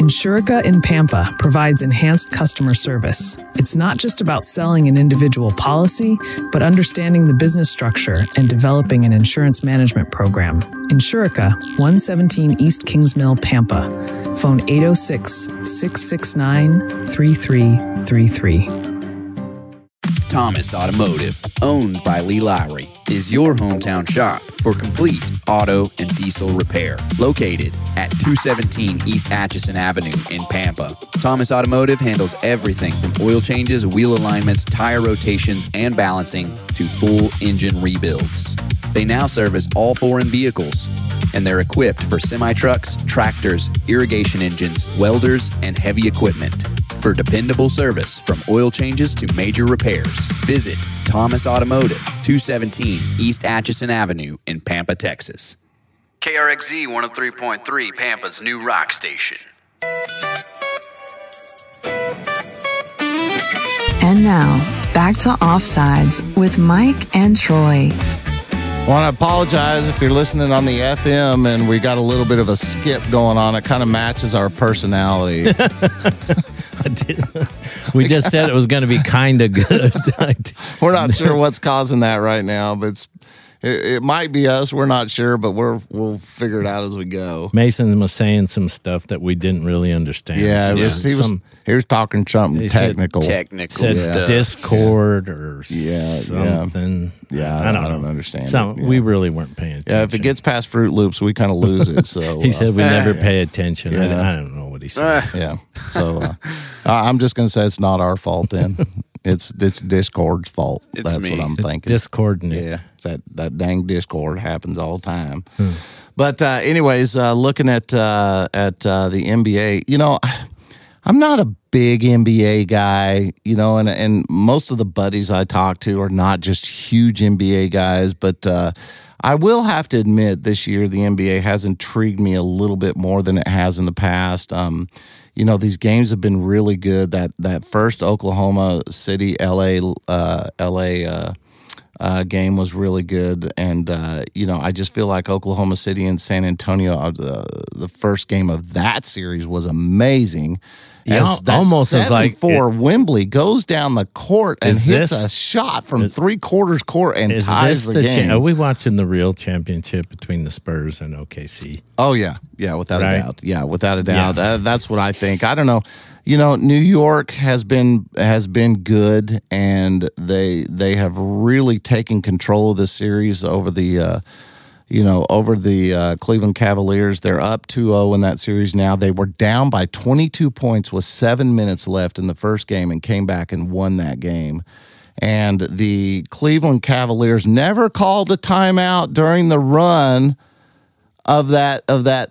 Insurica in Pampa provides enhanced customer service. It's not just about selling an individual policy, but understanding the business structure and developing an insurance management program. Insurica, 117 East Kings Mill, Pampa. Phone 806-669-3333. Thomas Automotive, owned by Lee Lowry, is your hometown shop for complete auto and diesel repair. Located at 217 East Atchison Avenue in Pampa, Thomas Automotive handles everything from oil changes, wheel alignments, tire rotations, and balancing to full engine rebuilds. They now service all foreign vehicles, and they're equipped for semi-trucks, tractors, irrigation engines, welders, and heavy equipment. For dependable service from oil changes to major repairs, visit Thomas Automotive, 217 East Atchison Avenue in Pampa, Texas. KRXZ 103.3, Pampa's new rock station. And now, back to Offsides with Mike and Troy. I want to apologize if you're listening on the FM and we got a little bit of a skip going on. It kind of matches our personality. We just said it was going to be kind of good. We're not sure what's causing that right now, but it might be us. We're not sure, but we'll figure it out as we go. Mason was saying some stuff that we didn't really understand. Yeah, he was talking something technical. Said Discord or something. Yeah, I don't understand. We really weren't paying attention. Yeah, if it gets past Fruit Loops, we kind of lose it. So he said we never pay attention. Yeah. I don't know what he said. Yeah, so I'm just going to say it's not our fault then. It's Discord's fault. That's what I'm thinking. Discord. Yeah, that dang Discord happens all the time. But anyways, looking at the NBA, I'm not a big NBA guy, and most of the buddies I talk to are not just huge NBA guys, but I will have to admit this year the NBA has intrigued me a little bit more than it has in the past. These games have been really good. That first Oklahoma City LA game was really good, and I just feel like Oklahoma City and San Antonio, the first game of that series was amazing. Almost as like Wembley goes down the court and hits a shot from 3/4 court and ties the game. Are we watching the real championship between the Spurs and OKC? Oh yeah, without a doubt. Yeah, without a doubt. Yeah. That's what I think. I don't know. New York has been good, and they have really taken control of this series over the Cleveland Cavaliers. They're up 2-0 in that series now. They were down by 22 points with 7 minutes left in the first game and came back and won that game. And the Cleveland Cavaliers never called a timeout during the run of that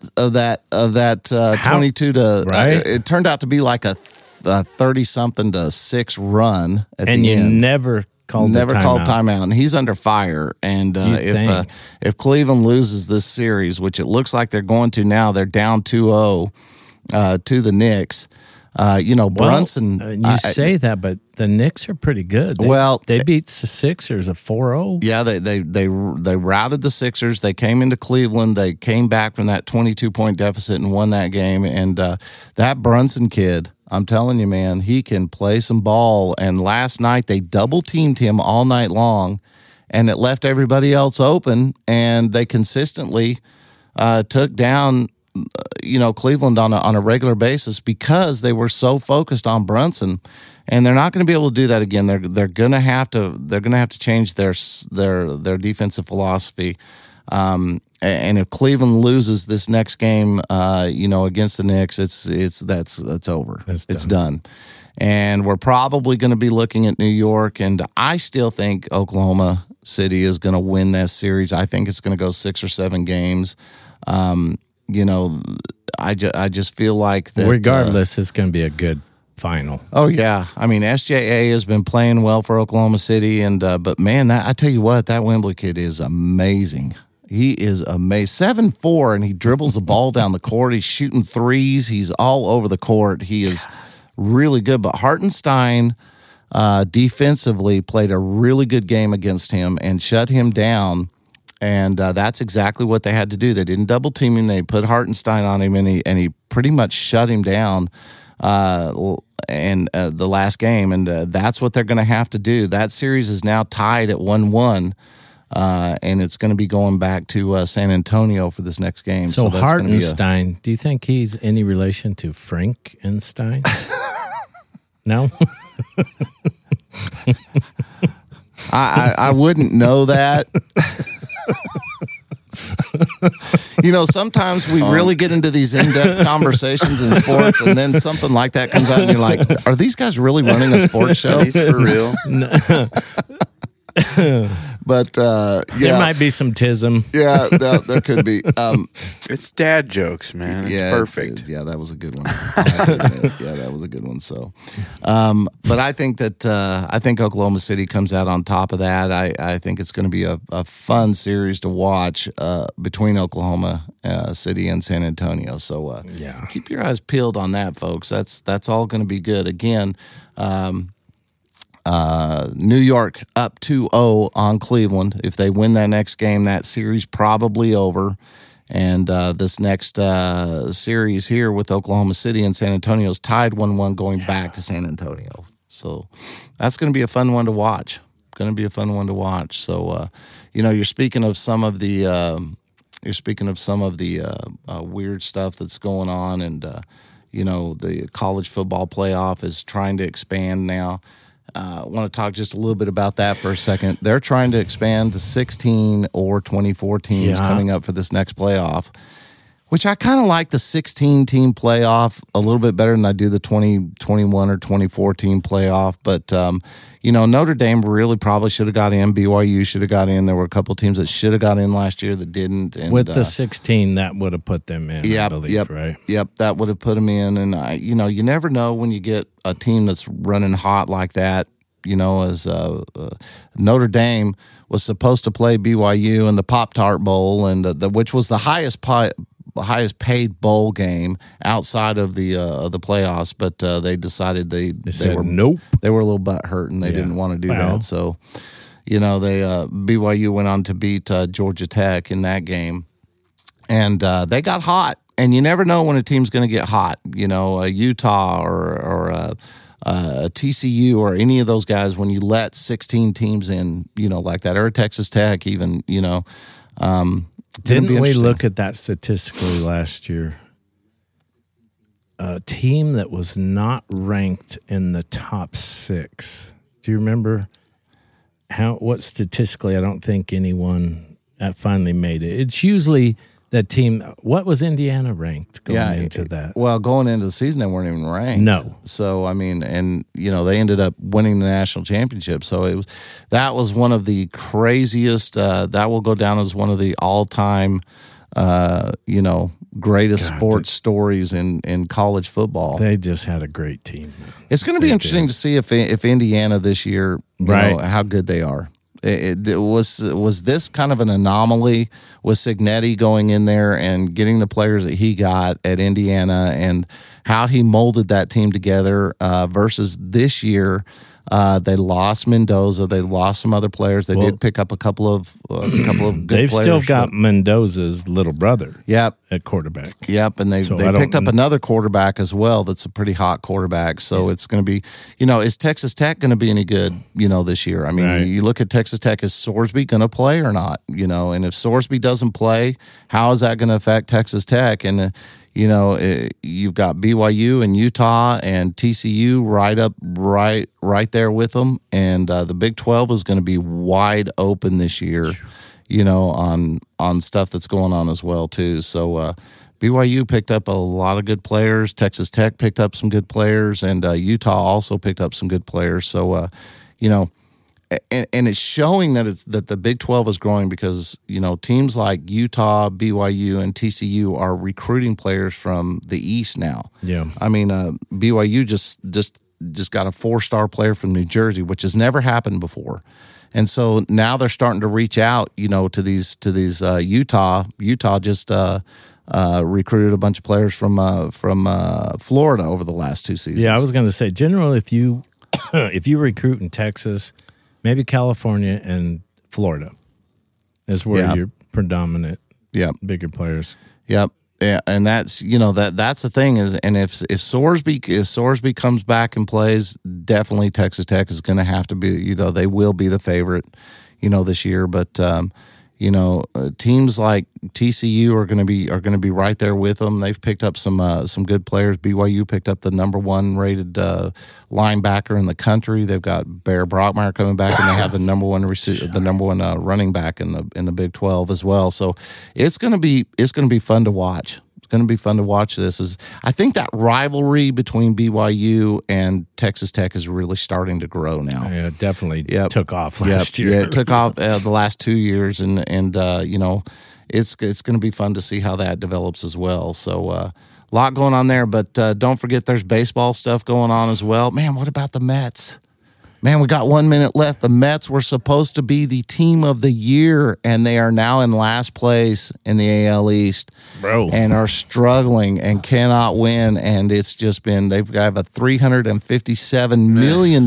22 to right. It turned out to be like a 30-something to 6 run at and the end. And you never called timeout, and he's under fire. And if Cleveland loses this series, which it looks like they're going to now, they're down 2-0 to the Knicks. Brunson. You say that, but the Knicks are pretty good. They beat the Sixers 4-0. Yeah, they routed the Sixers. They came into Cleveland. They came back from that 22-point deficit and won that game. And that Brunson kid, I'm telling you, man, he can play some ball. And last night they double-teamed him all night long, and it left everybody else open. And they consistently took down Cleveland on a regular basis because they were so focused on Brunson, and they're not going to be able to do that again. They're going to have to change their defensive philosophy. And if Cleveland loses this next game, against the Knicks, that's over. It's done. And we're probably going to be looking at New York, and I still think Oklahoma City is going to win that series. I think it's going to go 6 or 7 games. I just feel like that. Regardless, it's going to be a good final. Oh yeah, I mean SJA has been playing well for Oklahoma City, and but man, I tell you what, that Wembley kid is amazing. He is amazing. 7'4", and he dribbles the ball down the court. He's shooting threes. He's all over the court. He is really good. But Hartenstein defensively played a really good game against him and shut him down. And that's exactly what they had to do. They didn't double team him. They put Hartenstein on him, and he pretty much shut him down in the last game. And that's what they're going to have to do. That series is now tied at 1-1. And it's going to be going back to San Antonio for this next game. So that's Hartenstein, do you think he's any relation to Frankenstein? No? I wouldn't know that. Sometimes we really get into these in-depth conversations in sports, and then something like that comes out, and you're like, are these guys really running a sports show? He's for real? But there might be some tism. Yeah, there could be. It's dad jokes, man. It's perfect. That was a good one. That was a good one. So, but I think that Oklahoma City comes out on top of that. I think it's going to be a fun series to watch between Oklahoma City and San Antonio. So keep your eyes peeled on that, folks. That's all going to be good. Again. New York up 2-0 on Cleveland. If they win that next game, that series probably over. And this next series here with Oklahoma City and San Antonio is tied 1-1 going back to San Antonio. So that's going to be a fun one to watch. So, you're speaking of some of the weird stuff that's going on, and the college football playoff is trying to expand now. I want to talk just a little bit about that for a second. They're trying to expand to 16 or 24 teams coming up for this next playoff, which I kind of like the 16-team playoff a little bit better than I do the 20, 21, or 24-team playoff. But, Notre Dame really probably should have got in. BYU should have got in. There were a couple teams that should have got in last year that didn't. And, with the 16, that would have put them in, I believe, right? Yep, that would have put them in. And, you never know when you get a team that's running hot like that. As Notre Dame was supposed to play BYU in the Pop-Tart Bowl, and which was the highest paid bowl game outside of the playoffs, but they decided they were nope. They were a little butthurt and they didn't want to do that. So, they BYU went on to beat Georgia Tech in that game, and they got hot. And you never know when a team's going to get hot. Utah or TCU or any of those guys, when you let 16 teams in, like that, or Texas Tech even, Didn't we look at that statistically last year? A team that was not ranked in the top 6. Do you remember what statistically? I don't think anyone finally made it. It's usually that team. What was Indiana ranked going into that? Well, going into the season, they weren't even ranked. No. So, they ended up winning the national championship. So that was one of the craziest. That will go down as one of the all-time, greatest sports stories in college football. They just had a great team. It's going to be interesting to see if Indiana this year, how good they are. It was this kind of an anomaly with Cignetti going in there and getting the players that he got at Indiana and how he molded that team together versus this year. They lost Mendoza. They lost some other players. They did pick up a couple of good players. They've still got Mendoza's little brother. Yep. At quarterback. Yep, and they picked up another quarterback as well. That's a pretty hot quarterback. So it's going to be, is Texas Tech going to be any good? This year. I mean, you look at Texas Tech. Is Sorsby going to play or not? And if Sorsby doesn't play, how is that going to affect Texas Tech? And you've got BYU and Utah and TCU right there with them, and the Big 12 is going to be wide open this year, on stuff that's going on as well too. So BYU picked up a lot of good players. Texas Tech picked up some good players, and Utah also picked up some good players. So and it's showing that the Big 12 is growing because teams like Utah, BYU, and TCU are recruiting players from the East now. Yeah, I mean BYU just got a 4-star player from New Jersey, which has never happened before, and so now they're starting to reach out, to these Utah. Utah just recruited a bunch of players from Florida over the last 2 seasons. Yeah, I was going to say, generally, if you recruit in Texas, maybe California and Florida, is where Yeah. your predominant Yep. bigger players. Yep. Yeah, and that's that's the thing is, and if Sorsby comes back and plays, definitely Texas Tech is going to have to be, they will be the favorite, this year. But teams like TCU are going to be right there with them. They've picked up some good players. BYU picked up the number 1 rated linebacker in the country. They've got Bear Brockmeyer coming back, and they have the number 1 running back in the Big 12 as well. So it's going to be fun to watch. It's going to be fun to watch this. I think that rivalry between BYU and Texas Tech is really starting to grow now. Yeah, it definitely took off Yep. last year. Yeah, it took off the last 2 years, and it's going to be fun to see how that develops as well. So a lot going on there, but don't forget there's baseball stuff going on as well. Man, what about the Mets? Man, we got 1 minute left. The Mets were supposed to be the team of the year, and they are now in last place in the AL East. Bro. And are struggling and cannot win. And it's just been, they've got a $357 million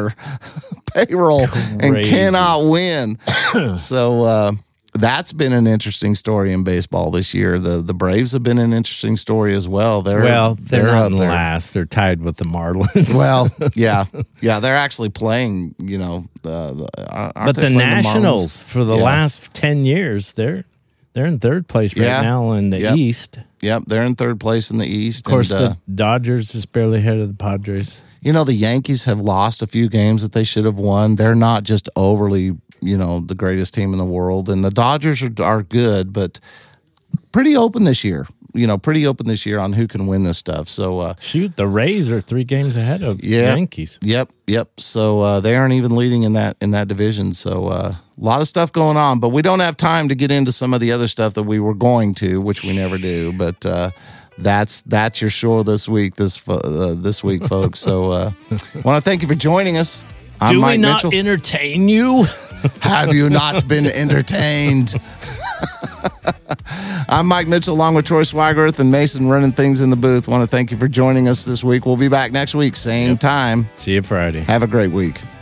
payroll and Crazy. cannot win. So, that's been an interesting story in baseball this year. The Braves have been an interesting story as well. They're not up in there. last. They're tied with the Marlins. Well, yeah. They're actually playing. but the Nationals for the last 10 years, they're in third place right now in the East. Yep, they're in third place in the East. Of course, the Dodgers is barely ahead of the Padres. The Yankees have lost a few games that they should have won. They're not just overly, the greatest team in the world. And the Dodgers are good, but pretty open this year. On who can win this stuff. So shoot, the Rays are 3 games ahead of Yankees. Yep. So they aren't even leading in that division. So a lot of stuff going on, but we don't have time to get into some of the other stuff that we were going to, which we never do. But that's your show this week, folks. So I want to thank you for joining us. I'm Do Mike we not Mitchell. entertain you? Have you not been entertained? I'm Mike Mitchell along with Troy Swigerth and Mason running things in the booth. Want to thank you for joining us this week. We'll be back next week, same time. See you Friday. Have a great week.